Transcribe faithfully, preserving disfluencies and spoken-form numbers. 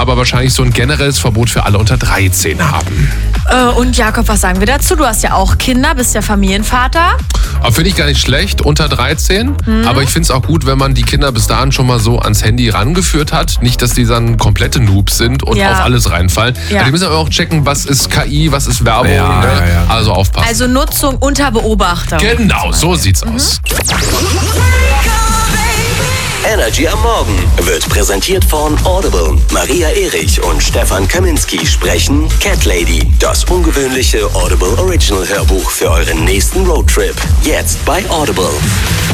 aber wahrscheinlich so ein generelles Verbot für alle unter dreizehn haben. Äh, und Jakob, was sagen wir dazu? Du hast ja auch Kinder, bist ja Familienvater. Aber finde ich gar nicht schlecht, unter dreizehn. Mhm. Aber ich finde es auch gut, wenn man die Kinder bis dahin schon mal so ans Handy rangeführt hat. Nicht, dass die dann komplette Noobs sind und Ja. auf alles reinfallen. Ja. Also die müssen aber auch checken, was ist K I, was ist Werbung. Ja, ne? ja, ja. Also aufpassen. Also Nutzung unter Beobachtung. Genau, so sieht's aus. Energy am Morgen wird präsentiert von Audible. Maria Erich und Stefan Kaminski sprechen Cat Lady, das ungewöhnliche Audible Original Hörbuch für euren nächsten Roadtrip. Jetzt bei Audible.